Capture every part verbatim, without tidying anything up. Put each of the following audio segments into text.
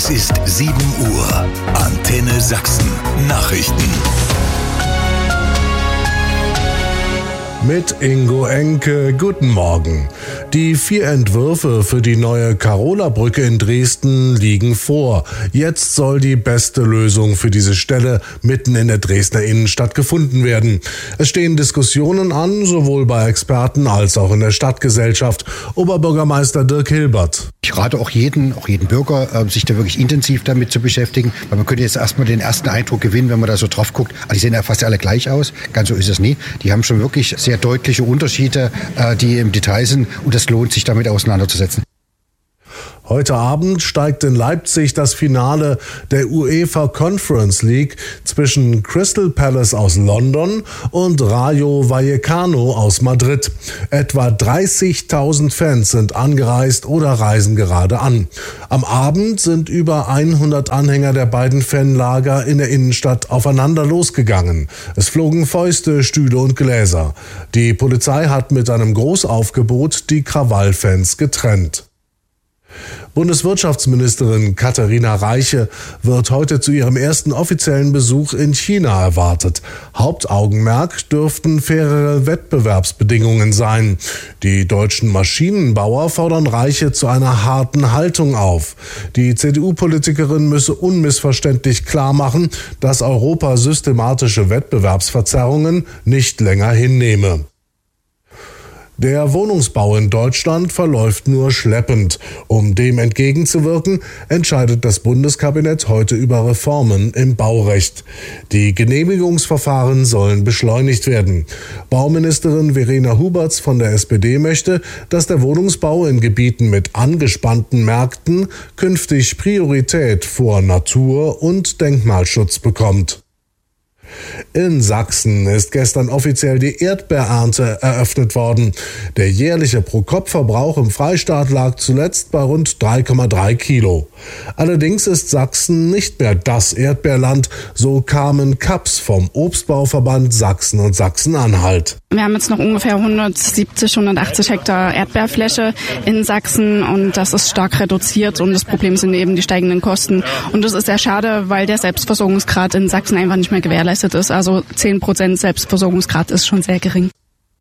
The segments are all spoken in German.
Es ist sieben Uhr. Antenne Sachsen. Nachrichten. Mit Ingo Enke, guten Morgen. Die vier Entwürfe für die neue Karola-Brücke in Dresden liegen vor. Jetzt soll die beste Lösung für diese Stelle mitten in der Dresdner Innenstadt gefunden werden. Es stehen Diskussionen an, sowohl bei Experten als auch in der Stadtgesellschaft. Oberbürgermeister Dirk Hilbert. Ich rate auch jeden, auch jeden Bürger, äh, sich da wirklich intensiv damit zu beschäftigen, weil man könnte jetzt erstmal den ersten Eindruck gewinnen, wenn man da so drauf guckt. Also die sehen ja fast alle gleich aus, ganz so ist es nie. Die haben schon wirklich sehr deutliche Unterschiede, äh, die im Detail sind, und es lohnt sich damit auseinanderzusetzen. Heute Abend steigt in Leipzig das Finale der UEFA Conference League zwischen Crystal Palace aus London und Rayo Vallecano aus Madrid. Etwa dreißigtausend Fans sind angereist oder reisen gerade an. Am Abend sind über hundert Anhänger der beiden Fanlager in der Innenstadt aufeinander losgegangen. Es flogen Fäuste, Stühle und Gläser. Die Polizei hat mit einem Großaufgebot die Krawallfans getrennt. Bundeswirtschaftsministerin Katharina Reiche wird heute zu ihrem ersten offiziellen Besuch in China erwartet. Hauptaugenmerk dürften fairere Wettbewerbsbedingungen sein. Die deutschen Maschinenbauer fordern Reiche zu einer harten Haltung auf. Die C D U-Politikerin müsse unmissverständlich klar machen, dass Europa systematische Wettbewerbsverzerrungen nicht länger hinnehme. Der Wohnungsbau in Deutschland verläuft nur schleppend. Um dem entgegenzuwirken, entscheidet das Bundeskabinett heute über Reformen im Baurecht. Die Genehmigungsverfahren sollen beschleunigt werden. Bauministerin Verena Huberts von der S P D möchte, dass der Wohnungsbau in Gebieten mit angespannten Märkten künftig Priorität vor Natur- und Denkmalschutz bekommt. In Sachsen ist gestern offiziell die Erdbeerernte eröffnet worden. Der jährliche Pro-Kopf-Verbrauch im Freistaat lag zuletzt bei rund drei Komma drei Kilo. Allerdings ist Sachsen nicht mehr das Erdbeerland, so Carmen Kaps vom Obstbauverband Sachsen und Sachsen-Anhalt. Wir haben jetzt noch ungefähr hundertsiebzig, hundertachtzig Hektar Erdbeerfläche in Sachsen, und das ist stark reduziert, und das Problem sind eben die steigenden Kosten. Und das ist sehr schade, weil der Selbstversorgungsgrad in Sachsen einfach nicht mehr gewährleistet ist. Also zehn Prozent Selbstversorgungsgrad ist schon sehr gering.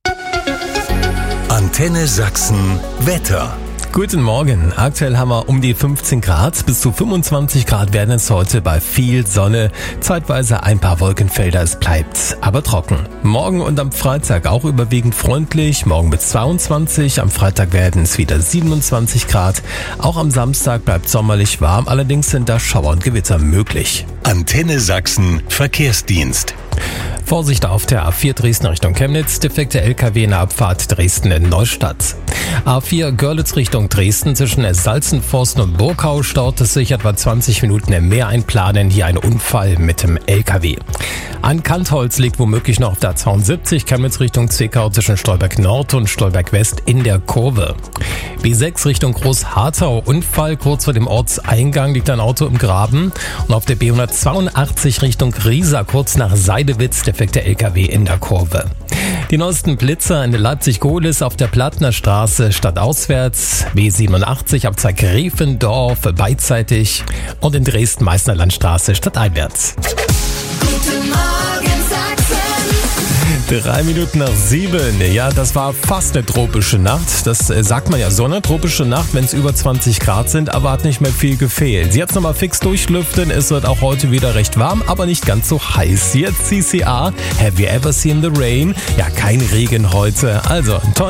Antenne Sachsen Wetter. Guten Morgen. Aktuell haben wir um die fünfzehn Grad. Bis zu fünfundzwanzig Grad werden es heute bei viel Sonne. Zeitweise ein paar Wolkenfelder. Es bleibt aber trocken. Morgen und am Freitag auch überwiegend freundlich. Morgen bis zweiundzwanzig. Am Freitag werden es wieder siebenundzwanzig Grad. Auch am Samstag bleibt sommerlich warm. Allerdings sind da Schauer und Gewitter möglich. Antenne Sachsen Verkehrsdienst. Vorsicht auf der A vier Dresden Richtung Chemnitz, defekte L K W in der Abfahrt Dresden in Neustadt. A vier Görlitz Richtung Dresden zwischen Salzenforsten und Burkau staut es sich etwa zwanzig Minuten mehr einplanen. Hier ein Unfall mit dem L K W. An Kantholz liegt womöglich noch auf der zweiundsiebzig, Chemnitz Richtung Zwickau zwischen Stolberg Nord und Stolberg West in der Kurve. B sechs Richtung Großharthau, Unfall kurz vor dem Ortseingang, liegt ein Auto im Graben. Und auf der B hundertzweiundachtzig Richtung Riesa kurz nach Seidewitz, defekte L K W in der Kurve. Die neuesten Blitzer in Leipzig-Gohlis auf der Plattner Straße stadtauswärts, B siebenundachtzig ab Gräfendorf beidseitig und in Dresden-Meißner Landstraße stadteinwärts. Guten Morgen, Sachsen. Drei Minuten nach sieben. Ja, das war fast eine tropische Nacht. Das äh, sagt man ja so, eine tropische Nacht, wenn es über zwanzig Grad sind, aber hat nicht mehr viel gefehlt. Jetzt nochmal fix durchlüften. Es wird auch heute wieder recht warm, aber nicht ganz so heiß. Jetzt C C A. Have you ever seen the rain? Ja, kein Regen heute. Also, toll.